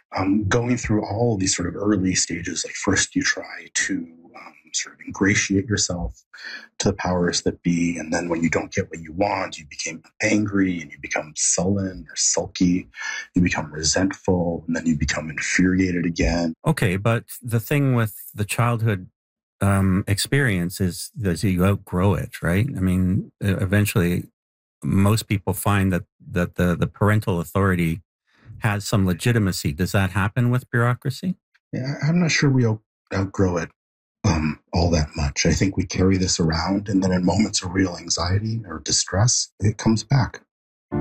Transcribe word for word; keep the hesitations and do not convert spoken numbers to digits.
um, going through all these sort of early stages. Like first you try to um, sort of ingratiate yourself to the powers that be. And then when you don't get what you want, you become angry and you become sullen or sulky. You become resentful, and then you become infuriated again. Okay, but the thing with the childhood um, experience is that you outgrow it, right? I mean, e- eventually, most people find that that the the parental authority has some legitimacy. Does that happen with bureaucracy? Yeah, I'm not sure we out- outgrow it um, all that much. I think we carry this around, and then in moments of real anxiety or distress, it comes back.